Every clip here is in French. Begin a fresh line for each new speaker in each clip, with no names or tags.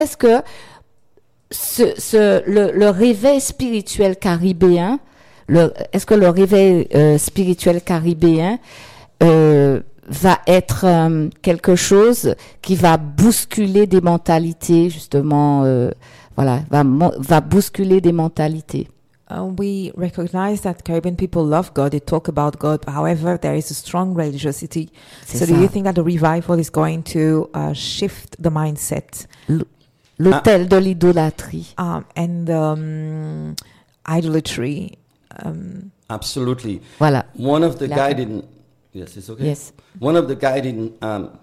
est-ce que le réveil spirituel caribéen, est-ce que le réveil spirituel caribéen va être quelque chose qui va bousculer des mentalités, justement, va bousculer des mentalités?
We recognize that Caribbean people love God, they talk about God, however, there is a strong religiosity. So do you think that the revival is going to shift the mindset?
L'autel de l'idolâtrie.
And idolatry.
Absolutely.
Voilà.
One of the guiding... Yes, it's okay?
Yes.
One of the guiding,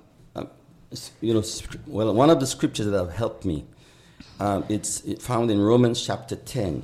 one of the scriptures that have helped me, it's found in Romans chapter 10.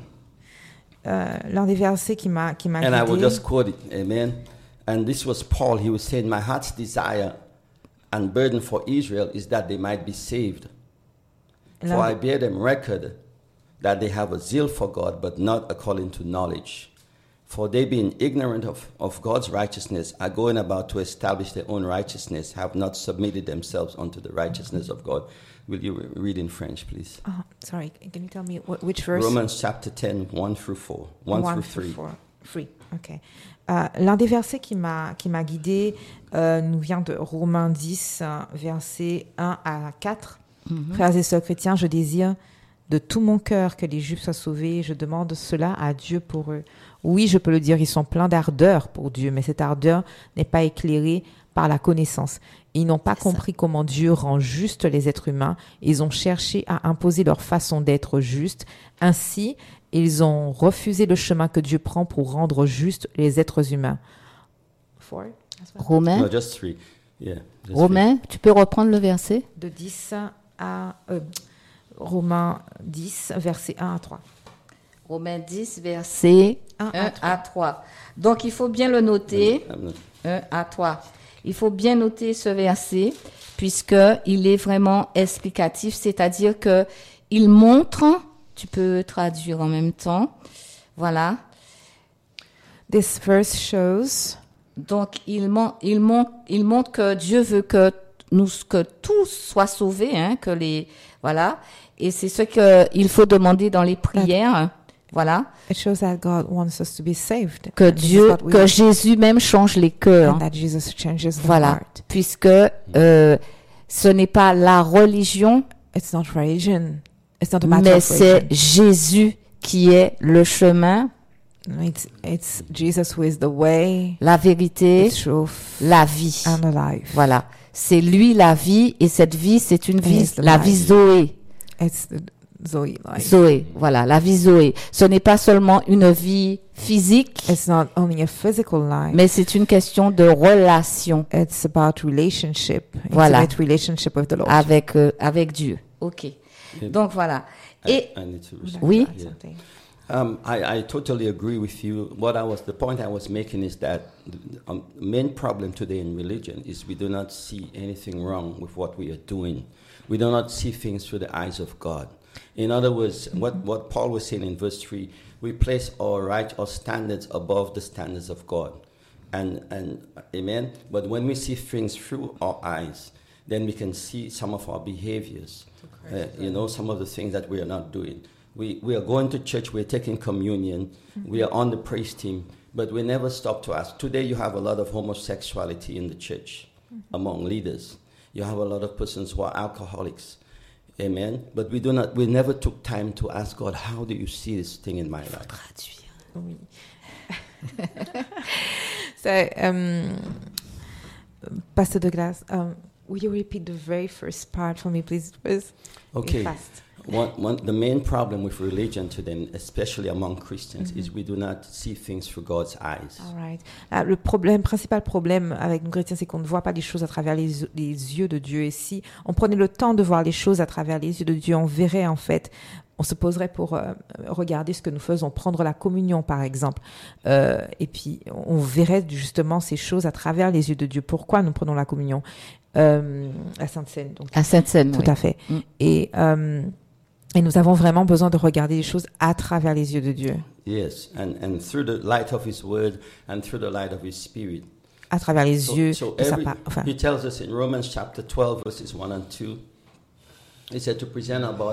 L'un des versets qui m'a
And
guidé.
I will just quote it, amen. And this was Paul. He was saying, my heart's desire and burden for Israel is that they might be saved. For I bear them record that they have a zeal for God, but not according to knowledge. For they, being ignorant of God's righteousness, are going about to establish their own righteousness, have not submitted themselves unto the righteousness of God. Will you read in French, please?
Sorry, can you tell me which verse?
Romans chapter 10, 1 through 4. 1 through 3.
3. Okay. L'un des versets qui m'a guidé nous vient de Romains 10, versets 1 à 4. Frères et sœurs chrétiens, je désire de tout mon cœur que les Juifs soient sauvés. Je demande cela à Dieu pour eux. Oui, je peux le dire, ils sont pleins d'ardeur pour Dieu, mais cette ardeur n'est pas éclairée par la connaissance. Ils n'ont pas compris comment Dieu rend juste les êtres humains. Ils ont cherché à imposer leur façon d'être juste. Ainsi, ils ont refusé le chemin que Dieu prend pour rendre juste les êtres humains.
Romains.
No, just 3. Yeah, just
Romains, tu peux reprendre le verset?
De 10 à Romains 10, versets 1 à 3.
Romains 10, versets 1 à 3. Donc, il faut bien le noter. 1 à 3. Il faut bien noter ce verset puisqu'il est vraiment explicatif, c'est-à-dire qu'il montre, tu peux traduire en même temps, voilà.
This verse shows.
Donc, il montre que Dieu veut que tous soient sauvés, hein, voilà. Et c'est ce qu'il faut demander dans les prières. Voilà.
It shows that God wants us to be saved.
Que Jésus même change les cœurs.
And that Jesus changes the
voilà.
heart.
Puisque ce n'est pas la religion.
It's not religion. It's not a matter
mais
of religion.
c'est Jésus qui est le chemin.
It's Jesus who is the way,
la vérité,
the truth,
la vie.
And the life.
Voilà. C'est lui la vie et cette vie, c'est une vie, la vie Zoé.
It's the Zoe life.
Zoé, voilà, la vie Zoé. Ce n'est pas seulement une vie physique.
It's not only a physical life.
Mais c'est une question de relation.
It's about relationship.
Voilà.
Intimate relationship with the Lord.
Avec Dieu. OK. Donc voilà. Et oui.
I totally agree with you. The point I was making is that the main problem today in religion is we do not see anything wrong with what we are doing. We do not see things through the eyes of God. In other words, what Paul was saying in verse 3, we place our standards above the standards of God. And amen. But when we see things through our eyes, then we can see some of our behaviors. Some of the things that we are not doing. We are going to church, we're taking communion, we are on the praise team, but we never stop to ask. Today you have a lot of homosexuality in the church among leaders. You have a lot of persons who are alcoholics. Amen. But we never took time to ask God, how do you see this thing in my life?
Oui. So, Pastor Douglas, will you repeat the very first part for me, please?
Okay. The main problem with religion today, especially among Christians, is we do not see things through God's eyes.
All right. Le principal problème avec nous chrétiens, c'est qu'on ne voit pas les choses à travers les yeux de Dieu. Et si on prenait le temps de voir les choses à travers les yeux de Dieu, on verrait en fait, on se poserait pour regarder ce que nous faisons, prendre la communion par exemple, et puis on verrait justement ces choses à travers les yeux de Dieu. Pourquoi nous prenons la communion à Sainte-Seine? Donc,
à Sainte-Seine,
tout à fait. Et nous avons vraiment besoin de regarder les choses à travers les yeux de Dieu.
Yes, and through the light of His Word and through the light of His Spirit.
À travers les yeux
so
de sa part.
He tells us in Romans chapter 12 verses 1 and 2. He said to present our body